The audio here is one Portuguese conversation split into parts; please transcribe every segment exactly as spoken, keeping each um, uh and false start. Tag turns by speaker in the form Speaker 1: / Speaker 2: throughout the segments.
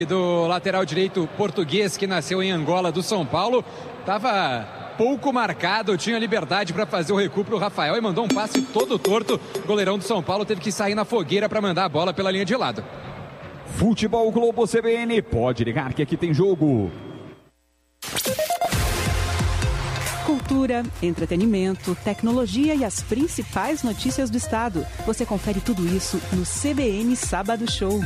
Speaker 1: Do lateral direito português que nasceu em Angola, do São Paulo, estava pouco marcado, tinha liberdade para fazer o recuo para o Rafael e mandou um passe todo torto. O goleirão do São Paulo teve que sair na fogueira para mandar a bola pela linha de lado.
Speaker 2: Futebol Globo C B N, pode ligar que aqui tem jogo.
Speaker 3: Cultura, entretenimento, tecnologia e as principais notícias do estado. Você confere tudo isso no C B N Sábado Show.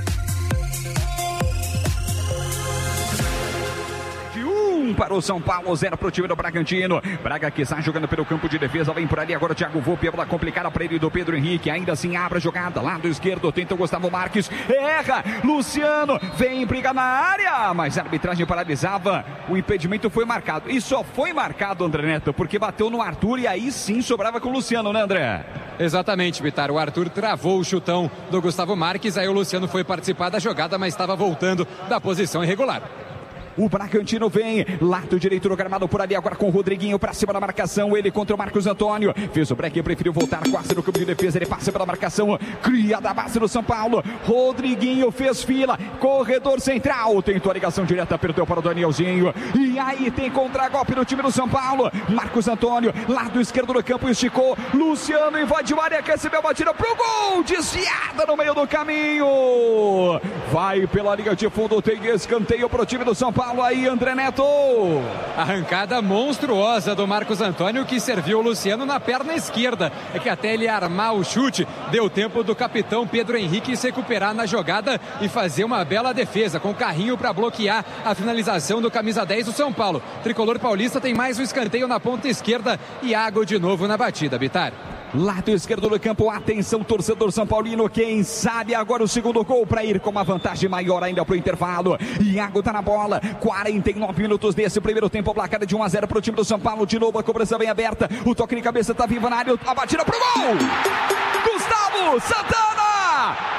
Speaker 2: Para o São Paulo, zero para o time do Bragantino. Braga que está jogando pelo campo de defesa, vem por ali agora o Thiago Volpi, bola complicada para ele do Pedro Henrique, ainda assim abre a jogada, lado esquerdo, tenta o Gustavo Marques, erra, Luciano, vem, briga na área, mas a arbitragem paralisava, o impedimento foi marcado, e só foi marcado, André Neto, porque bateu no Arthur e aí sim sobrava com o Luciano, né, André?
Speaker 1: Exatamente, Bitar, o Arthur travou o chutão do Gustavo Marques, aí o Luciano foi participar da jogada, mas estava voltando da posição irregular.
Speaker 2: O Bragantino vem, lado direito do gramado por ali, agora com o Rodriguinho pra cima da marcação, ele contra o Marcos Antônio, fez o break, preferiu voltar quase no campo de defesa, ele passa pela marcação, cria da base do São Paulo, Rodriguinho fez fila, corredor central, tentou a ligação direta, perdeu para o Danielzinho, e aí tem contra-golpe no time do São Paulo, Marcos Antônio, lado esquerdo do campo, esticou, Luciano invadiu a área, recebeu a batida pro gol, desviada no meio do caminho, vai pela linha de fundo, tem escanteio pro time do São Paulo. Paulo aí, André Neto.
Speaker 1: Arrancada monstruosa do Marcos Antônio, que serviu o Luciano na perna esquerda. É que até ele armar o chute, deu tempo do capitão Pedro Henrique se recuperar na jogada e fazer uma bela defesa, com carrinho para bloquear a finalização do camisa dez do São Paulo. Tricolor paulista tem mais um escanteio na ponta esquerda, Iago de novo na batida, Bitar.
Speaker 2: Lado esquerdo do campo, atenção torcedor São Paulino, quem sabe agora o segundo gol para ir com uma vantagem maior ainda para o intervalo. Iago tá na bola, quarenta e nove minutos desse primeiro tempo, placar de um a zero para o time do São Paulo, de novo a cobrança bem aberta, o toque de cabeça tá viva na área, a batida pro gol! Gustavo Santana!